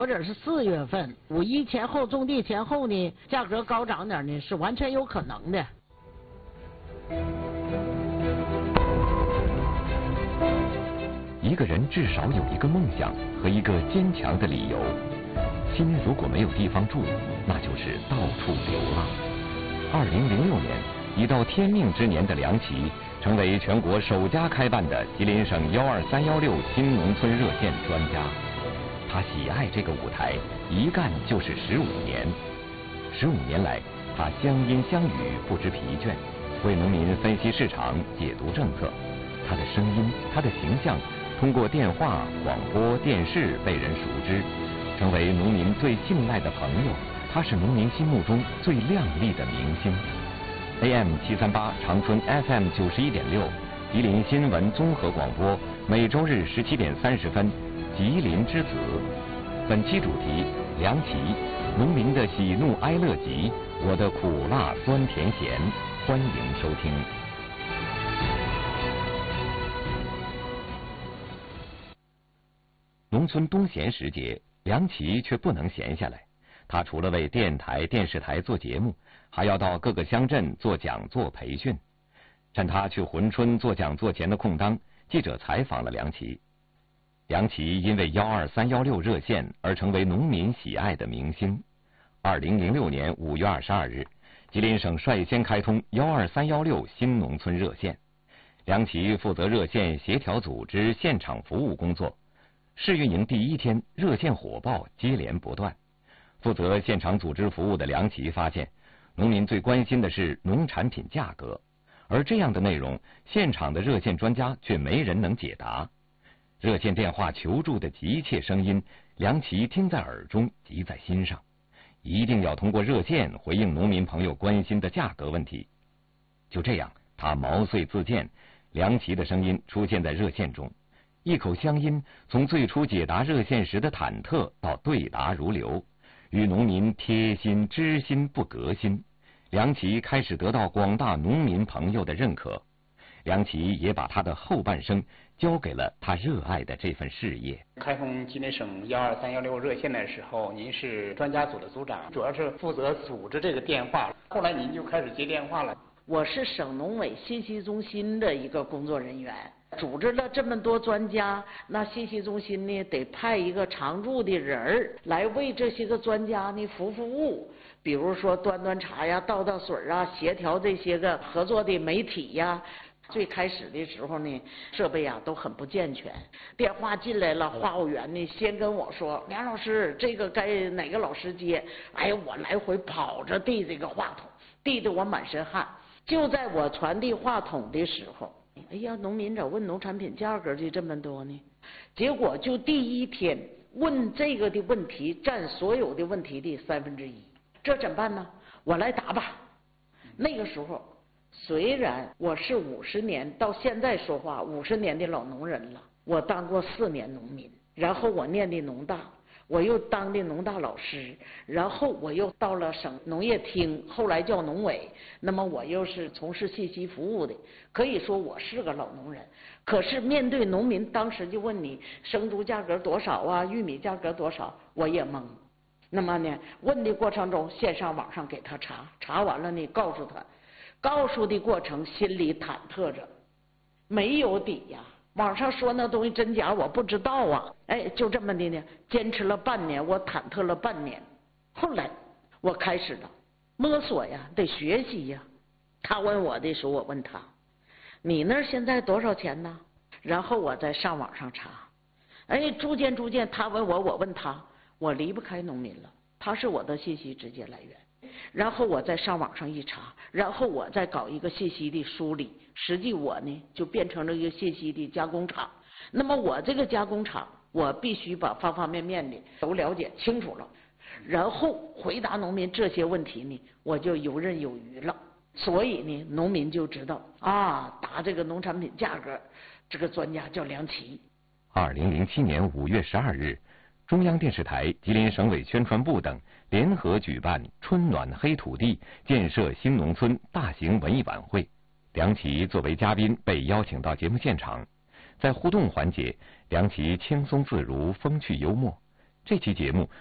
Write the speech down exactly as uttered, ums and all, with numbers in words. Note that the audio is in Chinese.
或者是四月份，五一前后种地前后呢，价格高涨点呢，是完全有可能的。 一个人至少有一个梦想和一个坚强的理由。心如果没有地方住，那就是到处流浪。二零零六年，已到天命之年的梁琦，成为全国首家开办的吉林省幺二三幺六新农村热线专家。他喜爱这个舞台，一干就是十五年。十五年来，他乡音乡语不知疲倦，为农民分析市场、解读政策。他的声音，他的形象，通过电话、广播电视被人熟知，成为农民最信赖的朋友。他是农民心目中最亮丽的明星。A M 七三八长春 F M 九十一点六，吉林新闻综合广播，每周日十七点三十分，吉林之子。本期主题：梁琦，农民的喜怒哀乐集，我的苦辣酸甜咸。欢迎收听。农村冬闲时节，梁琦却不能闲下来。他除了为电台、电视台做节目，还要到各个乡镇做讲座培训。趁他去珲春做讲座前的空当，记者采访了梁琦。梁琦因为幺二三幺六热线而成为农民喜爱的明星。二零零六年五月二十二日，吉林省率先开通幺二三幺六新农村热线。梁琦负责热线协调组织、现场服务工作。试运营第一天，热线火爆，接连不断。负责现场组织服务的梁琦发现，农民最关心的是农产品价格，而这样的内容，现场的热线专家却没人能解答。热线电话求助的急切声音，梁琦听在耳中，急在心上，一定要通过热线回应农民朋友关心的价格问题。就这样，他毛遂自荐，梁琦的声音出现在热线中。一口乡音，从最初解答热线时的忐忑到对答如流，与农民贴心知心不革新。梁琦开始得到广大农民朋友的认可。梁琦也把他的后半生交给了他热爱的这份事业。 开通吉林省幺二三幺六热线的时候，您是专家组的组长，主要是负责组织这个电话。后来您就开始接电话了。 我是省农委信息中心的一个工作人员。组织了这么多专家，那信息中心呢得派一个常驻的人儿来为这些个专家呢服服务，比如说端端茶呀、倒倒水啊，协调这些个合作的媒体呀。最开始的时候呢，设备啊都很不健全，电话进来了，话务员呢先跟我说：“梁老师，这个该哪个老师接？”哎呀，我来回跑着递这个话筒，递得我满身汗。就在我传递话筒的时候，哎呀，农民咋问农产品价格的这么多呢？结果就第一天问这个的问题占所有的问题的三分之一，这怎么办呢？我来答吧。那个时候，虽然我是五十年到现在说话五十年的老农人了，我当过四年农民，然后我念的农大，我又当的农大老师，然后我又到了省农业厅，后来叫农委，那么我又是从事信息服务的，可以说我是个老农人。可是面对农民当时就问你生猪价格多少啊，玉米价格多少，我也懵。那么呢，问的过程中线上网上给他查，查完了呢告诉他，告诉的过程心里忐忑着，没有底呀。网上说那东西真假我不知道啊，哎，就这么的呢，坚持了半年，我忐忑了半年。后来我开始了摸索呀，得学习呀。他问我的时候，我问他：“你那儿现在多少钱呢？”然后我再上网上查，哎，逐渐逐渐，他问我，我问他，我离不开农民了，他是我的信息直接来源。然后我再上网上一查，然后我再搞一个信息的梳理，实际我呢就变成了一个信息的加工厂。那么我这个加工厂，我必须把方方面面的都了解清楚了，然后回答农民这些问题呢，我就游刃有余了。所以呢，农民就知道啊，答这个农产品价格，这个专家叫梁琦。 二零零七年五月十二日，中央电视台、吉林省委宣传部等联合举办春暖黑土地建设新农村大型文艺晚会。梁琦作为嘉宾被邀请到节目现场，在互动环节，梁琦轻松自如、风趣幽默。 这期节目